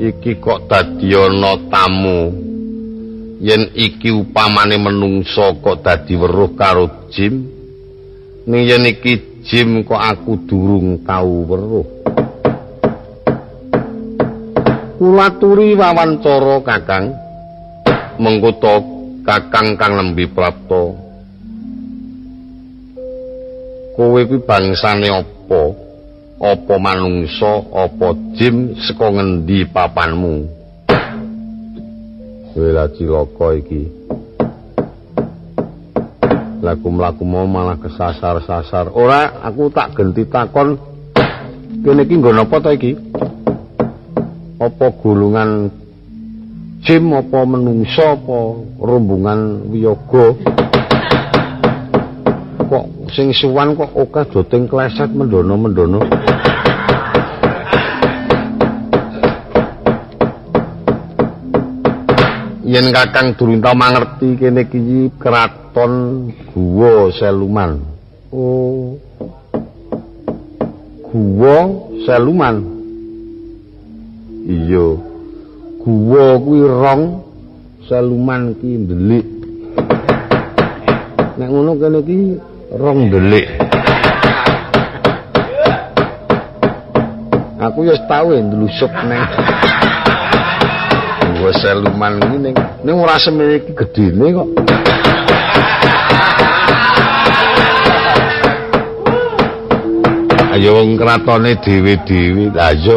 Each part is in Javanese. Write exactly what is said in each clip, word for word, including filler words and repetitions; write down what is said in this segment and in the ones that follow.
iki kok dadi ana tamu. Yen iki upamane menungso kok dadi weruh karo jim. Ning yen iki jim kok aku durung tau weruh. Kula aturi wawancara Kakang. Mengko Kakang kang nembe prapta. Kowe kuwi bangsane apa? Apa manungsa, apa jim saka ngendi papanmu? Kowe la cilaka iki. Laku mlaku mau malah kesasar-sasar. Ora, aku tak genti takon. Kene iki nggon apa ta iki? Apa golongan jim apa menungsa apa rombongan wiyaga? Kok sing suwan kok akeh joting kleset mendono-mendono. Yen Kakang durung tau mangerti kene iki kraton Guwa Seluman. Oh. Guwa Seluman. Iya. Guwa kuwi rong, Seluman ki ndelik. Nek ngono kene iki rong ndelik. Aku ya wis tau ndlusuk neng Guwa Seluman iki ning ning ora semene iki gedene kok. Ayo wong kratone dhewe-dhewe. Lah iya.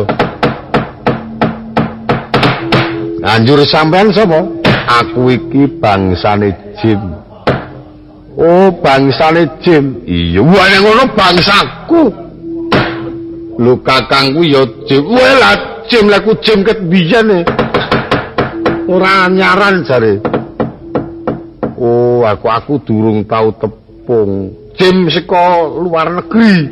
Anjur sampean sapa? Aku iki bangsane jin. Oh, bangsane jin. Iya, wae ngono bangsaku. Lho kakangku ya jin. Wae lah jin lah ku jin ket biyene. Ora nyaran jare. Oh, aku aku durung tau tepung. Jin saka luar negeri.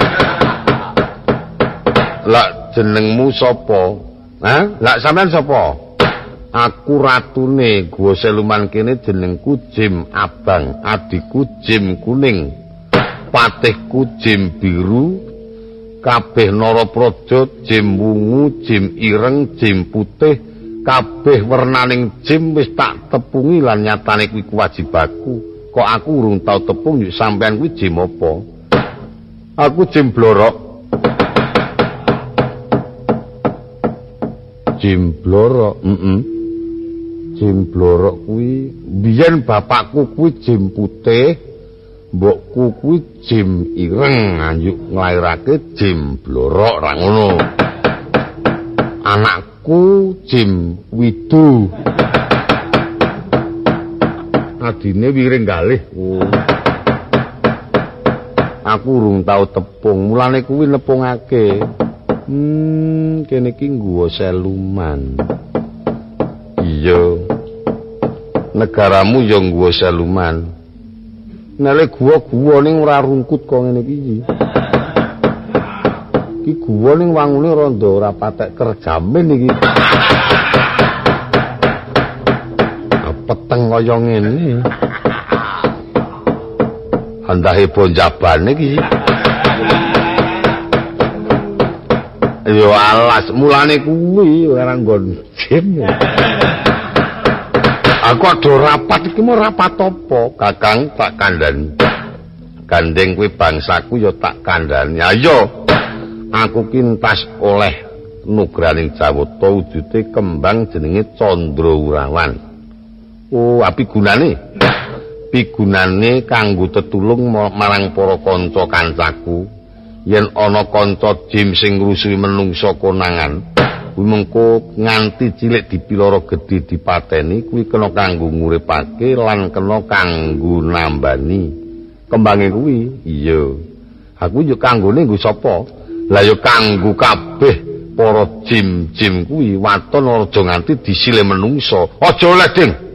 Lah jenengmu sapa? Hah? Lah sampean sapa? Aku ratune Guwa Seluman kene jenengku Jim Abang, adikku Jim Kuning, patihku Jim Biru, kabeh Narapraja Jim Wungu, Jim Ireng, Jim Putih, kabeh wernaning Jim wis tak tepungi lan nyatane kuwi kewajibaku. Kok aku urung tau tepung yuk sampean kuwi Jim apa? Aku Jim Blorok. Jim Blorok, heeh. Mm -mm. Jim Blorok kuwi biyen bapakku kuwi Jim Putih, mbokku kuwi Jim Ireng, anjuk nglairake Jim Blorok ra ngono. Anakku Jim Widu. Adine Wiring Galih. Oh. Aku urung tau tepung, mulane kuwi nepungake. Hmm, kene iki Guwa Seluman. Iya. Negaramu ya Guwa Seluman. Nek guwa-guwa ning ora rungkut kok ngene iki. Iki guwa ning wangune rada ora patek kerjamin iki. Peteng kaya ngene. Andahe bonjabane iki. Yo alas mulane kuwi ora nggon jim. Aku ada rapat iki mau rapat apa? Kakang tak kandhani. Gandeng kuwi bangsaku ya tak kandhani. Ayo. Aku ki entas oleh nugraning Jawata wujude kembang jenenge Candrawurawan. Oh, api gunane? Pigunane kanggo tetulung marang para kanca kancaku. Yen ana kanca jim sing ngrusuhi menungsa konangan, kuwi mengko nganti cilik dipiloro gedhe dipateni, kuwi kena kanggo nguripake lan kena kanggo nambani. Kembange kuwi, iya. Aku yo kanggone nggo sapa? Lah yo kanggo kabeh para jim-jim kuwi waton aja nganti disile menungsa. Aja oleh, Ding.